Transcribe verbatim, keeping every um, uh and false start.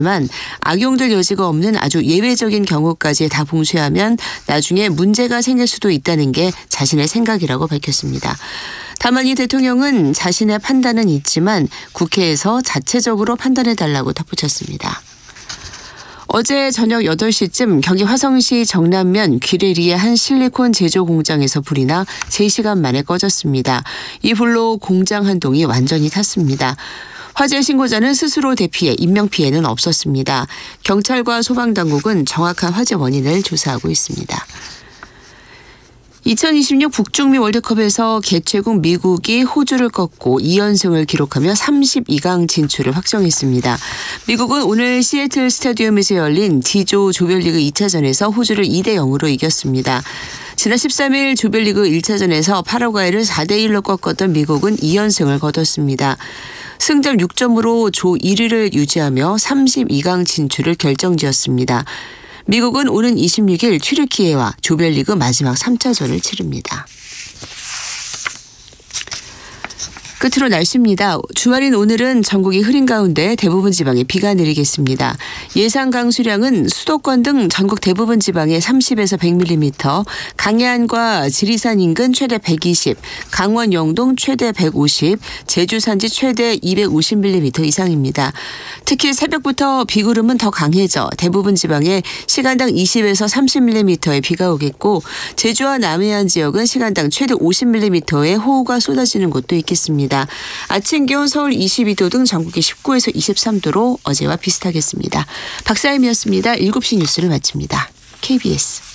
만 악용될 여지가 없는 아주 예외적인 경우까지 다 봉쇄하면 나중에 문제가 생길 수도 있다는 게 자신의 생각이라고 밝혔습니다. 다만 이 대통령은 자신의 판단은 있지만 국회에서 자체적으로 판단해달라고 덧붙였습니다. 어제 저녁 여덟 시쯤 경기 화성시 정남면 귀래리의 한 실리콘 제조 공장에서 불이 나 세 시간 만에 꺼졌습니다. 이 불로 공장 한 동이 완전히 탔습니다. 화재 신고자는 스스로 대피해 인명피해는 없었습니다. 경찰과 소방당국은 정확한 화재 원인을 조사하고 있습니다. 이천이십육 북중미 월드컵에서 개최국 미국이 호주를 꺾고 이 연승을 기록하며 삼십이 강 진출을 확정했습니다. 미국은 오늘 시애틀 스타디움에서 열린 D조 조별리그 이 차전에서 호주를 이 대 영으로 이겼습니다. 지난 십삼 일 조별리그 일 차전에서 파라과이를 사 대 일로 꺾었던 미국은 이 연승을 거뒀습니다. 승점 육 점으로 조 일 위를 유지하며 삼십이 강 진출을 결정지었습니다. 미국은 오는 이십육 일 튀르키예와 조별리그 마지막 삼 차전을 치릅니다. 끝으로 날씨입니다. 주말인 오늘은 전국이 흐린 가운데 대부분 지방에 비가 내리겠습니다. 예상 강수량은 수도권 등 전국 대부분 지방에 삼십에서 백 밀리미터, 강해안과 지리산 인근 최대 백이십, 강원 영동 최대 백오십, 제주 산지 최대 이백오십 밀리미터 이상입니다. 특히 새벽부터 비구름은 더 강해져 대부분 지방에 시간당 이십에서 삼십 밀리미터의 비가 오겠고 제주와 남해안 지역은 시간당 최대 오십 밀리미터의 호우가 쏟아지는 곳도 있겠습니다. 아침 기온 서울 이십이 도 등 전국이 십구에서 이십삼 도로 어제와 비슷하겠습니다. 박사임이었습니다. 일곱 시 뉴스를 마칩니다. 케이비에스